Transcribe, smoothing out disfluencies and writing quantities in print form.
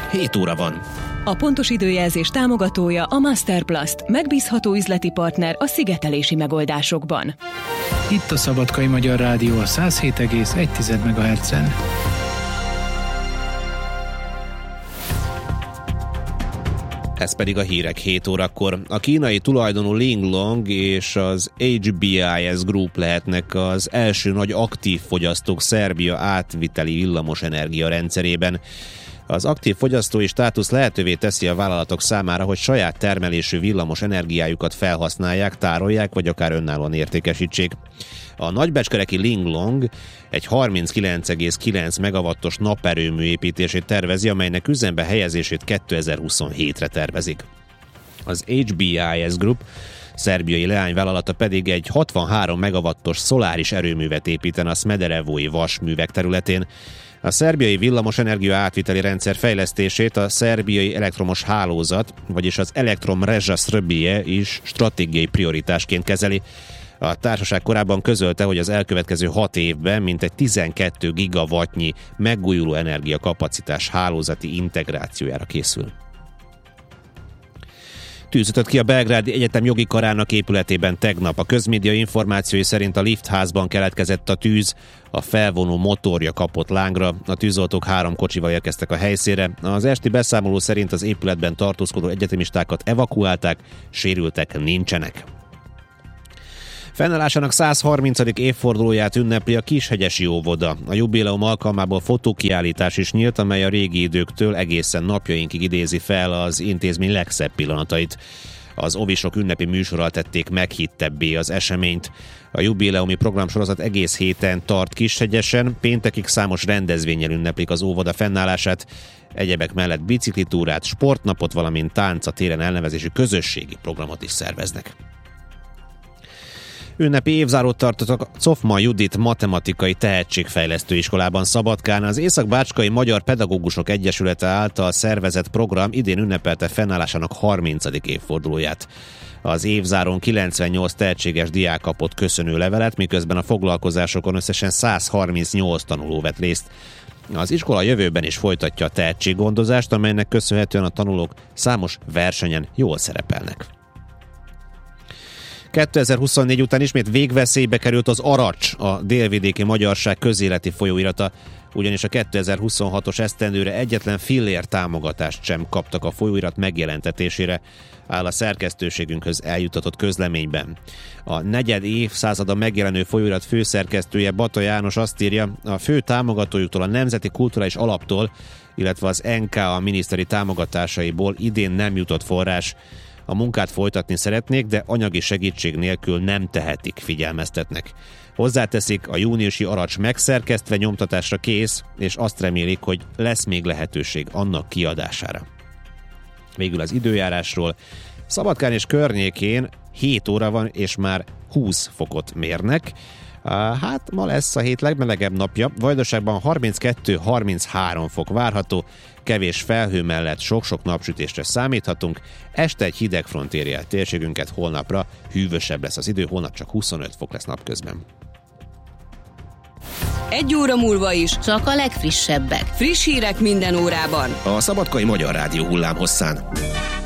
7 óra van. A pontos időjelzés támogatója a Masterplast, megbízható üzleti partner a szigetelési megoldásokban. Itt a Szabadkai Magyar Rádió a 107,1 MHz-en. Ez pedig a hírek 7 órakor. A kínai tulajdonú Linglong és az HBIS Group lehetnek az első nagy aktív fogyasztók Szerbia átviteli villamosenergia rendszerében. Az aktív fogyasztói státusz lehetővé teszi a vállalatok számára, hogy saját termelésű villamos energiájukat felhasználják, tárolják, vagy akár önállóan értékesítsék. A nagybecskereki Linglong egy 39,9 megawattos naperőmű építését tervezi, amelynek üzembe helyezését 2027-re tervezik. Az HBIS Group szerbiai leányvállalata pedig egy 63 megawattos szoláris erőművet építene a Smederevói vasművek területén. A szerbiai villamosenergia átviteli rendszer fejlesztését a szerbiai elektromos hálózat, vagyis az Elektromreža Srbije is stratégiai prioritásként kezeli. A társaság korábban közölte, hogy az elkövetkező 6 évben mintegy 12 gigawattnyi megújuló energiakapacitás hálózati integrációjára készül. Tűz ütött ki a Belgrádi Egyetem jogi karának épületében tegnap. A közmédia információi szerint a liftházban keletkezett a tűz, a felvonó motorja kapott lángra, a tűzoltók 3 kocsival érkeztek a helyszínre. Az esti beszámoló szerint az épületben tartózkodó egyetemistákat evakuálták, sérültek nincsenek. Fennállásának 130. évfordulóját ünnepli a Kishegyesi óvoda. A jubileum alkalmából fotókiállítás is nyílt, amely a régi időktől egészen napjainkig idézi fel az intézmény legszebb pillanatait. Az ovisok ünnepi műsorral tették meghittebbé az eseményt. A jubileumi programsorozat egész héten tart Kishegyesen, péntekig számos rendezvénnyel ünneplik az óvoda fennállását. Egyebek mellett biciklitúrát, sportnapot, valamint tánc a téren elnevezésű közösségi programot is szerveznek. Ünnepi évzárót tartottak a Czofman Judit matematikai tehetségfejlesztő iskolában Szabadkán. Az Észak-Bácskai Magyar Pedagógusok Egyesülete által szervezett program idén ünnepelte fennállásának 30. évfordulóját. Az évzárón 98 tehetséges diák kapott köszönő levelet, miközben a foglalkozásokon összesen 138 tanuló vett részt. Az iskola jövőben is folytatja a tehetséggondozást, amelynek köszönhetően a tanulók számos versenyen jól szerepelnek. 2024 után ismét végveszélybe került az Aracs, a délvidéki magyarság közéleti folyóirata, ugyanis a 2026-os esztendőre egyetlen fillér támogatást sem kaptak a folyóirat megjelentetésére, áll a szerkesztőségünkhöz eljutatott közleményben. A negyed évszázada megjelenő folyóirat főszerkesztője Bata János azt írja, a fő támogatójuktól, a Nemzeti Kulturális Alaptól, illetve az NKA miniszteri támogatásaiból idén nem jutott forrás. A munkát folytatni szeretnék, de anyagi segítség nélkül nem tehetik, figyelmeztetnek. Hozzáteszik, a júniusi Aracs megszerkesztve nyomtatásra kész, és azt remélik, hogy lesz még lehetőség annak kiadására. Végül az időjárásról. Szabadkán és környékén 7 óra van, és már 20 fokot mérnek. Hát ma lesz a hét legmelegebb napja, Vajdaságban 32-33 fok várható, kevés felhő mellett sok-sok napsütésre számíthatunk, este egy hideg front éri el térségünket, holnapra hűvösebb lesz az idő, holnap csak 25 fok lesz napközben. 1 óra múlva is csak a legfrissebbek. Friss hírek minden órában. A Szabadkai Magyar Rádió hullámhosszán.